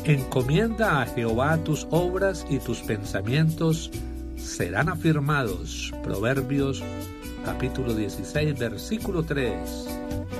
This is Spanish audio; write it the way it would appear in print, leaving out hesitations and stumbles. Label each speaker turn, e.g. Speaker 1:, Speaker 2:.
Speaker 1: Encomienda a Jehová tus obras y tus pensamientos serán afirmados. Proverbios capítulo 16, versículo 3.